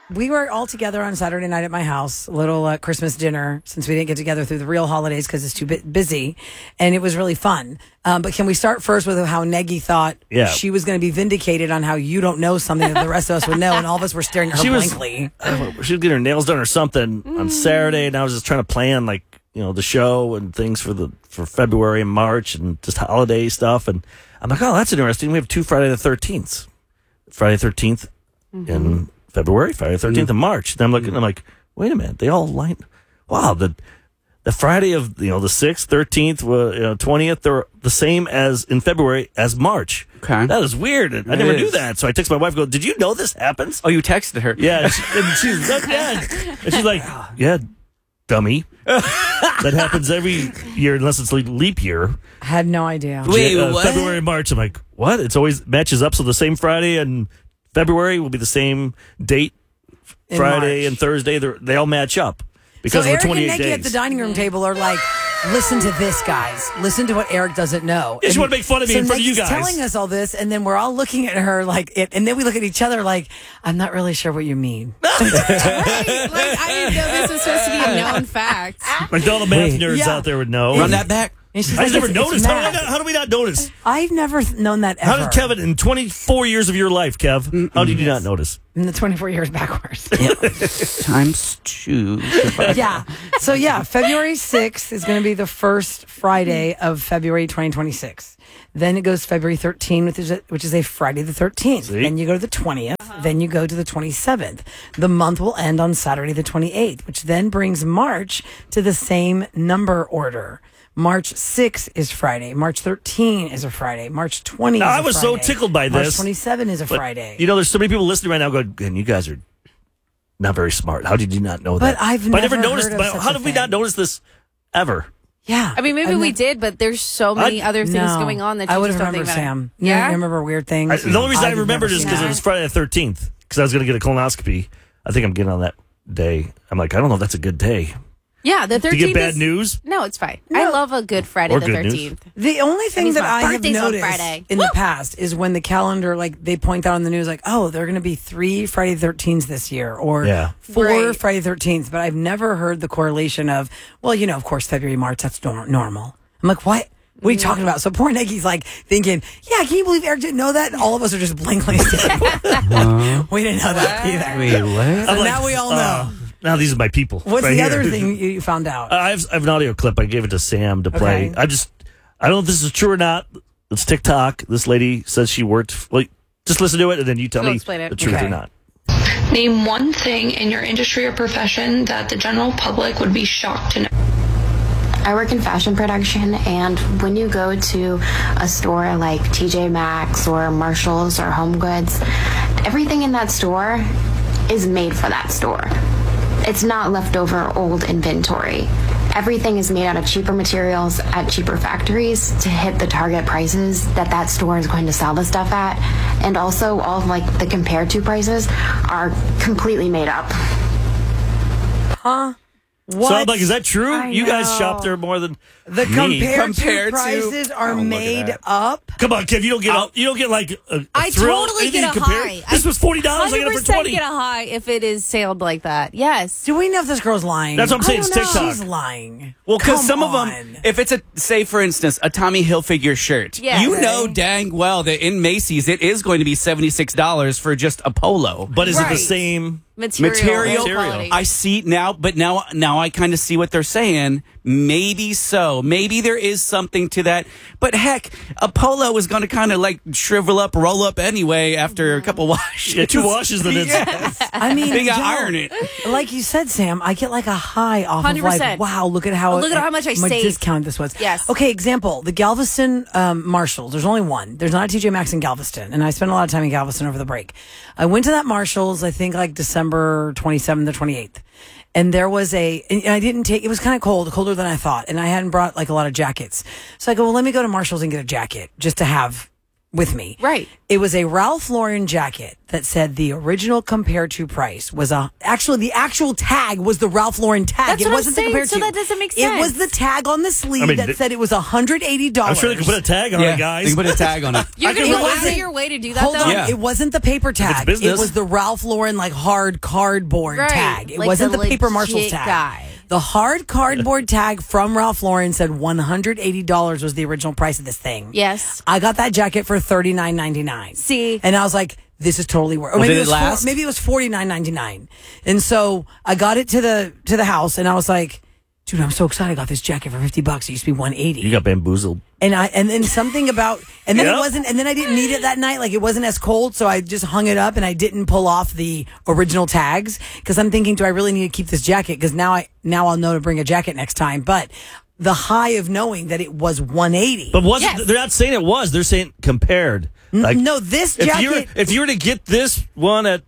we were all together on Saturday night at my house, a little Christmas dinner, since we didn't get together through the real holidays because it's too busy, and it was really fun. But can we start first with how Nagy thought she was going to be vindicated on how you don't know something that the rest of us would know, and all of us were staring at her blankly. She was getting her nails done or something on Saturday, and I was just trying to plan the show and things for February and March and just holiday stuff. And I'm like, oh, that's interesting. We have 2 Friday the 13th. Friday the 13th in February, Friday the 13th in March. Then I'm looking, I'm like, wait a minute. They all line. Wow, the Friday of the 6th, 13th, 20th, they're the same as in February as March. Okay. That is weird. I never knew that. So I text my wife, go, did you know this happens? Oh, you texted her. Yeah. And she's like, yeah, dummy. That happens every year unless it's leap year. I had no idea. Wait, what? February and March. I'm like, what? It's always matches up. So the same Friday and February will be the same date. Friday and Thursday, they all match up because of the 28 and Nikki days. at the dining room table are like, listen to this, guys. Listen to what Eric doesn't know. You just want to make fun of me in front of you guys. Telling us all this, and then we're all looking at her and then we look at each other like, I'm not really sure what you mean. Right. I didn't know this was supposed to be a known fact. Like all the math nerds out there would know. Run that back. I never noticed. How do we not notice? I've never known that ever. How did Kevin, in 24 years of your life, Kev, how did you not notice? In the 24 years backwards. Times 2. Yeah. So, February 6th is going to be the first Friday of February 2026. Then it goes February 13th, which is a Friday the 13th. See? Then you go to the 20th. Then you go to the 27th. The month will end on Saturday the 28th, which then brings March to the same number order. March 6th is Friday. March 13 is a Friday. March 20 is a Friday. I was so tickled by this. March 27 is a Friday. There's so many people listening right now going, and you guys are not very smart. How did you not know that? But I've never noticed. heard of such how a did we thing. not notice this ever? Yeah. I mean, maybe we did, but there's so many other things No. going on that I you would just have don't think remembered, about. Sam. Yeah? You remember weird things? The only reason I I've remembered never is seen because it that. was Friday the 13th, because I was going to get a colonoscopy. I think I'm getting on that day. I'm like, I don't know if that's a good day. Yeah, the 13th. To get bad news? No, it's fine. I love a good Friday Or the good 13th. news. The only thing means that my I have birthday's on noticed Friday. in the past is when the calendar, they point out on the news, oh, there are going to be 3 Friday the 13th this year, or 4 Right. Friday the 13th. But I've never heard the correlation of, of course, February, March, that's normal. I'm like, what? What are you talking about? So poor Nikki's thinking, can you believe Eric didn't know that? And all of us are just blankly staring. We didn't know that either. Wait, what? So now we all know. Now these are my people. What's right the here. other thing you found out? I have an audio clip. I gave it to Sam to play. Okay. I don't know if this is true or not. It's TikTok. This lady says she worked. Just listen to it, and then you tell me explain it. the truth Okay. or not. Name one thing in your industry or profession that the general public would be shocked to know. I work in fashion production, and when you go to a store like TJ Maxx or Marshalls or Home Goods, everything in that store is made for that store. It's not leftover old inventory. Everything is made out of cheaper materials at cheaper factories to hit the target prices that store is going to sell the stuff at. And also all of the compared to prices are completely made up. Huh? What? So I'm like, is that true? I You guys know. shop there more than The me. compared to prices are made up. Come on, Kev. You don't get a I thrill. totally Anything get a to compare? high. This was $40. I got it for 20. get a high if it is sailed like that. Yes. Do we know if this girl's lying? That's what I'm saying. It's I don't know. TikTok. She's lying. Well, because Come some of on. them, if it's say for instance, a Tommy Hilfiger shirt, Yeah. you Okay. know dang well that in Macy's it is going to be $76 for just a polo. But is it the Right. same Material. Quality. I see now, but now I kind of see what they're saying. Maybe so. Maybe there is something to that. But heck, a polo is going to kind of shrivel up, roll up anyway after a couple washes. Yeah, 2 washes, then it's. I mean, They got iron it. Like you said, Sam, I get a high off of 100%. wow, look at how much I saved. discount this was. Yes. Okay, example, the Galveston Marshalls. There's only one. There's not a TJ Maxx in Galveston, and I spent a lot of time in Galveston over the break. I went to that Marshalls, I think December 27th or 28th. And there was and I didn't take, it was kind of cold, colder than I thought. And I hadn't brought a lot of jackets. So I go, well, let me go to Marshall's and get a jacket just to have, with me. Right. It was a Ralph Lauren jacket that said the original compared to price was the actual tag was the Ralph Lauren tag. That's it what I'm wasn't saying, the compared so to. that doesn't make It was sense. the tag on the sleeve that said it was $180. I'm sure they could put a tag on it, guys. You can put a tag on it. You're going to It go out wasn't- of your way to do that, Hold though? on, Yeah. it wasn't the paper tag. business. It was the Ralph Lauren hard cardboard Right. tag. It Like wasn't the the paper legit Marshalls tag. guy. The hard cardboard tag from Ralph Lauren said $180 was the original price of this thing. Yes. I got that jacket for $39.99. See? And I was like, this is totally worth it. Or Well, maybe did it last? maybe it was $49.99. And so I got it to the house and I was like, dude, I'm so excited. I got this jacket for $50. It used to be $180. You got bamboozled. And then something about, and then Yep. it wasn't, and then I didn't need it that night. Like it wasn't as cold. So I just hung it up and I didn't pull off the original tags because I'm thinking, do I really need to keep this jacket? Because now I'll know to bring a jacket next time. But the high of knowing that it was $180. But Yes. they're not saying it was. They're saying compared. Like, no, this jacket. if you were to get this one at,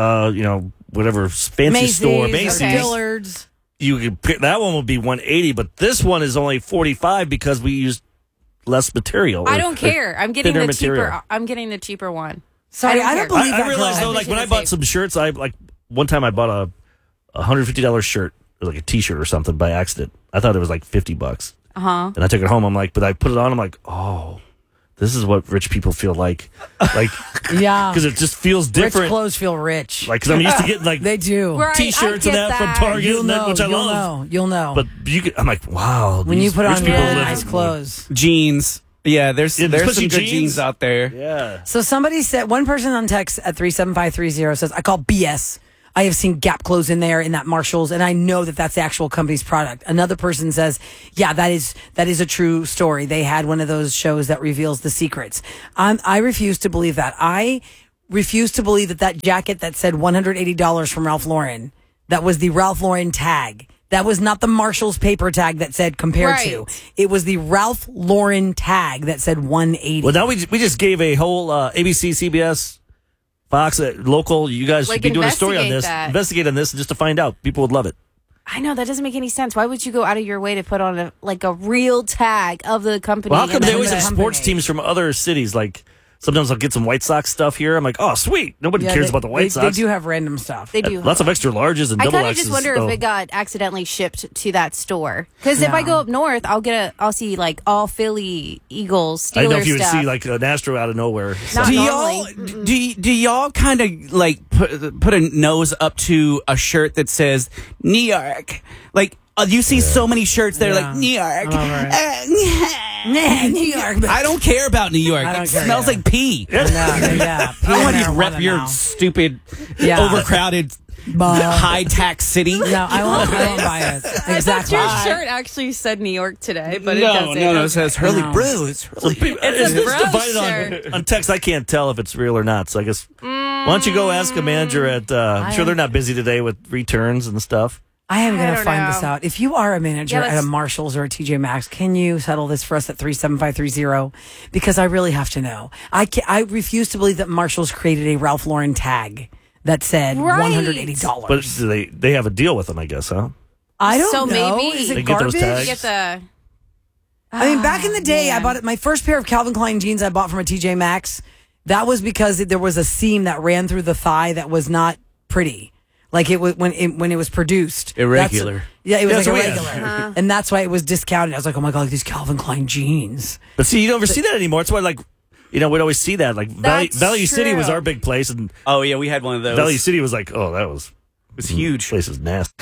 whatever fancy store, or Macy's, Dillard's. you could pick, that one would be 180, but this one is only 45 because we used less material. I don't care. I'm getting thinner the material. cheaper. I'm getting the cheaper one. Sorry, I care. don't believe I that. realized girl. though, I'm like just when I gonna bought say- some shirts, one time I bought a $150 shirt, it was like a T-shirt or something by accident. I thought it was like $50. And I took it home. I'm like, but I put it on. I'm like, oh, this is what rich people feel like, Yeah. because it just feels Rich different. clothes feel rich. Like, because I'm used to getting like They do. Right, T-shirts I and get that from that. Target, You'll and that, know. which I You'll love. know. You'll know. But I'm like, wow. when you these put rich on people really live- nice clothes. Jeans. Yeah, there's some especially good jeans. jeans out there. Yeah. So somebody said, one person on text at 37530 says, I call BS. I have seen Gap clothes in there in that Marshalls, and I know that that's the actual company's product. Another person says, yeah, that is a true story. They had one of those shows that reveals the secrets. I refuse to believe that. I refuse to believe that jacket that said $180 from Ralph Lauren, that was the Ralph Lauren tag. That was not the Marshalls paper tag that said compared to. Right. It was the Ralph Lauren tag that said 180. Well, now we just gave a whole ABC, CBS, Fox, local. You guys should be doing a story on investigate this. that. Investigate on this just to find out. People would love it. I know that doesn't make any sense. Why would you go out of your way to put on a real tag of the company? Well, how come and they then always the have company. sports teams from other cities? Like sometimes I'll get some White Sox stuff here. I'm like, oh, sweet. Nobody cares about the White Sox. They do have random stuff. They do. Lots of extra larges and I double kind of X's. just wonder so- if it got accidentally shipped to that store. Because if I go up north, I'll see all Philly Eagles, Steelers I didn't know if you would stuff. see like an Astro out of nowhere. Not Do normally. y'all do y'all kind of like put a nose up to a shirt that says New York? Like you see so many shirts that are like New York. New York. I don't care about New York. I don't It care, smells yeah. like pee. Yeah. I want you to rep your stupid, overcrowded, high tax city. No, I won't buy it. Exactly. Your shirt actually said New York today, but it No, doesn't. it says Hurley No. Brews. So people, It's a it's bro divided shirt. on text. I can't tell if it's real or not. So I guess why don't you go ask a manager at? I'm sure they're not busy today with returns and stuff. I am going I to don't find know. this out. If you are a manager Yeah, at a let's- Marshalls or a TJ Maxx, can you settle this for us at 37530? Because I really have to know. I refuse to believe that Marshalls created a Ralph Lauren tag that said Right. $180. But they have a deal with them, I guess, huh? I don't So know. maybe- Is They it get those garbage? tags? Get the. I mean, back in the day, I man. bought it. My first pair of Calvin Klein jeans I bought from a TJ Maxx. That was because there was a seam that ran through the thigh that was not pretty. Like it was when it was produced. Irregular. Yeah, it was That's like what we had. irregular, and that's why it was discounted. I was like, oh my god, like these Calvin Klein jeans. But see, you don't ever see that anymore. It's why, like, we'd always see that. Like That's Value City was true. our big place, and Oh yeah, we had one of those. Value City was like, oh, that was huge. Place was nasty.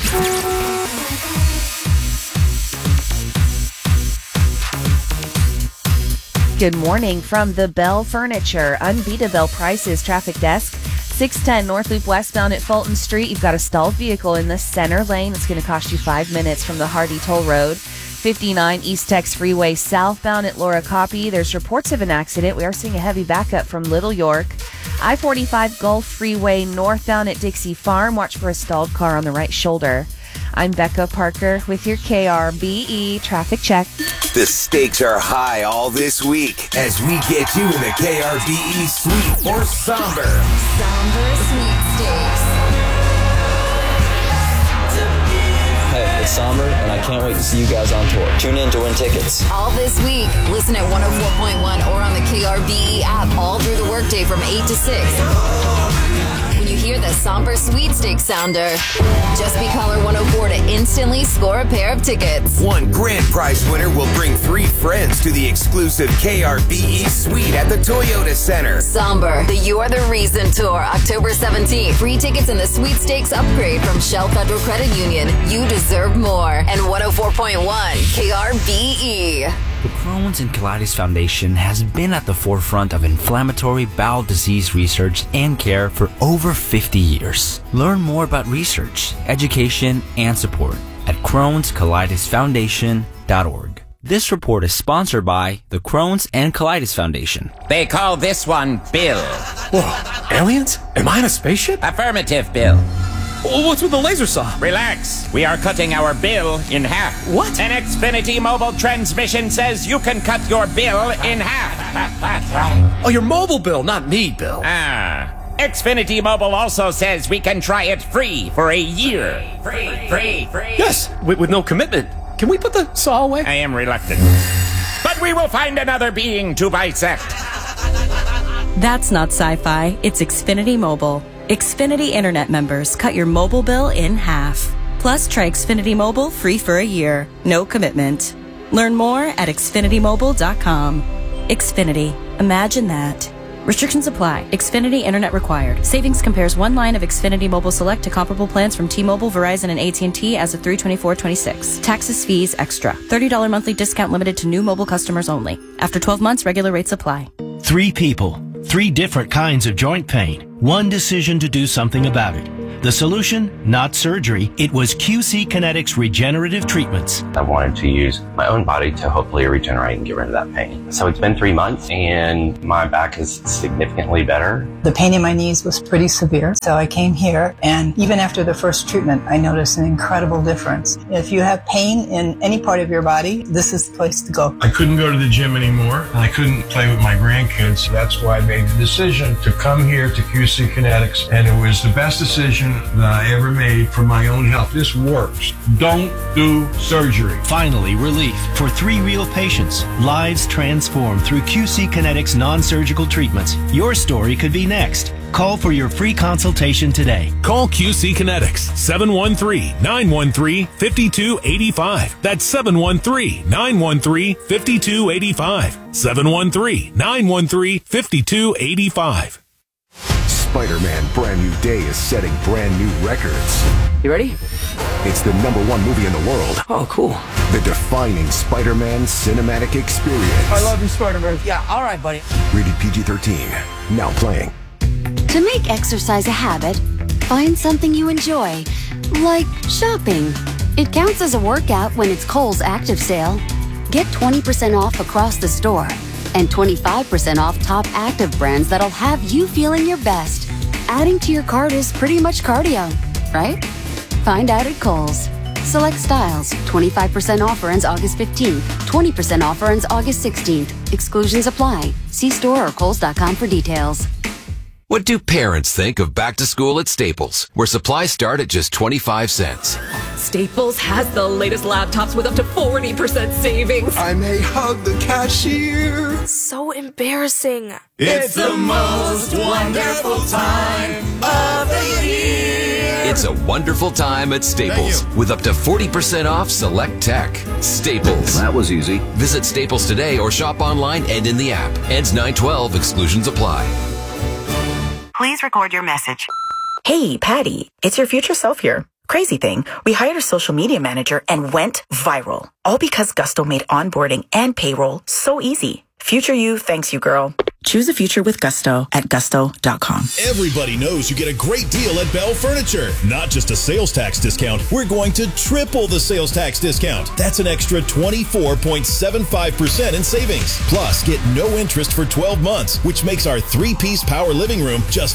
Good morning from the Bell Furniture Unbeatable Prices Traffic Desk. 610 North Loop westbound at Fulton Street. You've got a stalled vehicle in the center lane. It's going to cost you 5 minutes from the Hardy Toll Road. 59 East Tex Freeway southbound at Laura Copy. There's reports of an accident. We are seeing a heavy backup from Little York. I-45 Gulf Freeway northbound at Dixie Farm. Watch for a stalled car on the right shoulder. I'm Becca Parker with your KRBE traffic check. The stakes are high all this week as we get you in the KRBE Sweet or Somber. Somber Sweepstakes. Hey, it's Somber, and I I can't wait to see you guys on tour. Tune in to win tickets. All this week, listen at 104.1 or on the KRBE app all through the workday from 8 to 6. When you hear the somber sweepstakes sounder, just be caller 104 to instantly score a pair of tickets. One grand prize winner will bring 3 friends to the exclusive KRBE suite at the Toyota Center. Somber, the You're the Reason Tour, October 17th. Free tickets in the sweepstakes upgrade from Shell Federal Credit Union. You deserve more. And 104.1 KRBE. The Crohn's and Colitis Foundation has been at the forefront of inflammatory bowel disease research and care for over 50 years. Learn more about research, education, and support at Crohn'sColitisFoundation.org. This report is sponsored by the Crohn's and Colitis Foundation. They call this one Bill. Whoa, aliens? Am I in a spaceship? Affirmative, Bill. What's with the laser saw? Relax. We are cutting our bill in half. What? An Xfinity mobile transmission says you can cut your bill in half. Oh, your mobile bill, not me, Bill. Xfinity Mobile also says we can try it free for a year. Free. Yes, with no commitment. Can we put the saw away? I am reluctant. But we will find another being to bisect. That's not sci-fi. It's Xfinity Mobile. Xfinity Internet members cut your mobile bill in half. Plus, try Xfinity Mobile free for a year. No commitment. Learn more at xfinitymobile.com. Xfinity. Imagine that. Restrictions apply. Xfinity Internet required. Savings compares one line of Xfinity Mobile Select to comparable plans from T-Mobile, Verizon, and AT&T as of 3/24/26. Taxes, fees, extra. $30 monthly discount limited to new mobile customers only. After 12 months, regular rates apply. 3 people, 3 different kinds of joint pain, 1 decision to do something about it. The solution? Not surgery. It was QC Kinetics regenerative treatments. I wanted to use my own body to hopefully regenerate and get rid of that pain. So it's been 3 months and my back is significantly better. The pain in my knees was pretty severe, so I came here, and even after the first treatment, I noticed an incredible difference. If you have pain in any part of your body, this is the place to go. I couldn't go to the gym anymore, and I couldn't play with my grandkids. That's why I made the decision to come here to QC Kinetics, and it was the best decision that I ever made for my own health. This works. Don't do surgery. Finally, relief for 3 real patients. Lives transformed through QC Kinetics non-surgical treatments. Your story could be next. Call for your free consultation today. Call QC Kinetics, 713-913-5285. That's 713-913-5285. 713-913-5285. Spider-Man Brand New Day is setting brand new records. You ready? It's the #1 movie in the world. Oh, cool. The defining Spider-Man cinematic experience. I love you, Spider-Man. Yeah, all right, buddy. Rated PG-13. Now playing. To make exercise a habit, find something you enjoy, like shopping. It counts as a workout when it's Kohl's Active Sale. Get 20% off across the store and 25% off top active brands that'll have you feeling your best. Adding to your cart is pretty much cardio, right? Find out at Kohl's. Select styles. 25% offer ends August 15th. 20% offer ends August 16th. Exclusions apply. See store or Kohls.com for details. What do parents think of back to school at Staples, where supplies start at just 25 cents? Staples has the latest laptops with up to 40% savings. I may hug the cashier. So embarrassing. It's the most wonderful time of the year. It's a wonderful time at Staples with up to 40% off select tech. Staples. That was easy. Visit Staples today or shop online and in the app. Ends 9/12. Exclusions apply. Please record your message. Hey, Patty, it's your future self here. Crazy thing, we hired a social media manager and went viral. All because Gusto made onboarding and payroll so easy. Future you thanks you, girl. Choose a future with Gusto at gusto.com. Everybody knows you get a great deal at Bell Furniture. Not just a sales tax discount, we're going to triple the sales tax discount. That's an extra 24.75% in savings. Plus, get no interest for 12 months, which makes our 3-piece power living room just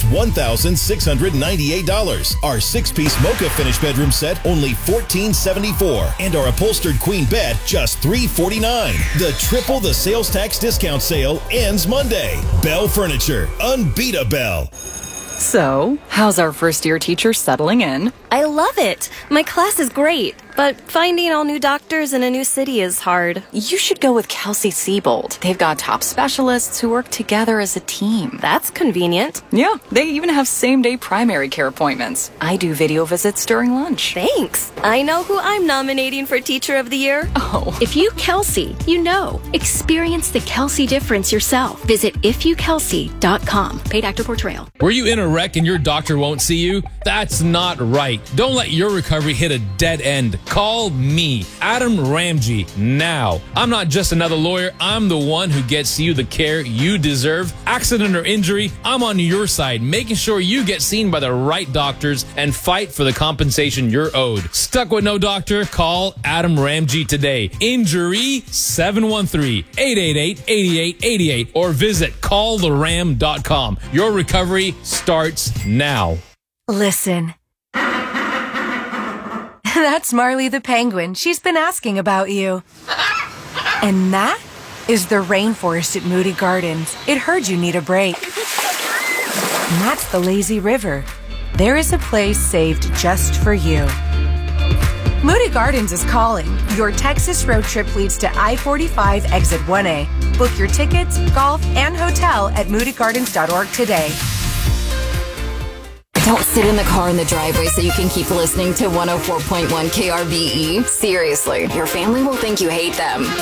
$1,698. Our 6-piece mocha finish bedroom set only $1,474. And our upholstered queen bed just $349. The triple the sales tax discount sale ends Monday. Bell Furniture. Unbeatable. So, how's our first-year teacher settling in? I love it. My class is great. but finding all new doctors in a new city is hard. You should go with Kelsey-Seybold. They've got top specialists who work together as a team. That's convenient. Yeah, they even have same-day primary care appointments. I do video visits during lunch. Thanks. I know who I'm nominating for Teacher of the Year. Oh. If you Kelsey, you know. Experience the Kelsey difference yourself. Visit ifyoukelsey.com. Paid actor portrayal. Were you in a wreck and your doctor won't see you? That's not right. Don't let your recovery hit a dead end. Call me, Adam Ramsey, now. I'm not just another lawyer. I'm the one who gets you the care you deserve. Accident or injury, I'm on your side, making sure you get seen by the right doctors and fight for the compensation you're owed. Stuck with no doctor? Call Adam Ramsey today. Injury 713-888-8888 or visit calltheram.com. Your recovery starts now. Listen. That's Marley the penguin. She's been asking about you. And that is the rainforest at Moody Gardens. It heard you need a break. And that's the lazy river. There is a place saved just for you. Moody Gardens is calling. Your Texas road trip leads to I-45 Exit 1A. Book your tickets, golf, and hotel at moodygardens.org today. Don't sit in the car in the driveway so you can keep listening to 104.1 KRBE. Seriously, your family will think you hate them.